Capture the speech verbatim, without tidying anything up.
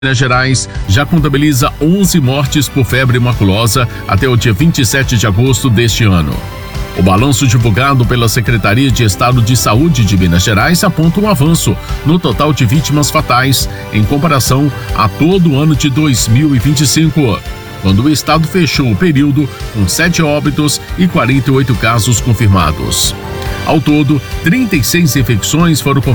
Minas Gerais já contabiliza onze mortes por febre maculosa até o dia vinte e sete de agosto deste ano. O balanço divulgado pela Secretaria de Estado de Saúde de Minas Gerais aponta um avanço no total de vítimas fatais em comparação a todo o ano de dois mil e vinte e cinco, quando o estado fechou o período com sete óbitos e quarenta e oito casos confirmados. Ao todo, trinta e seis infecções foram confirmadas